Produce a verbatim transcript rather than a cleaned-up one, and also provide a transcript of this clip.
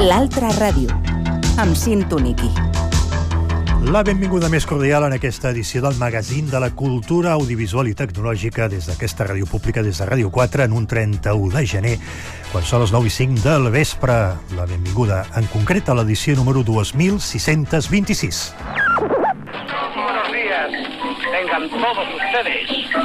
L'Altra Ràdio, amb Cinto Niqui. La benvinguda més cordial en aquesta edició del magazín de la cultura audiovisual i tecnològica des d'aquesta ràdio pública, des de Ràdio quatre, en un trenta-u de gener, quan són les nou i cinc del vespre. La benvinguda en concret a l'edició número dos mil sis-cents vint-i-sis. Buenos días, tengan todos ustedes.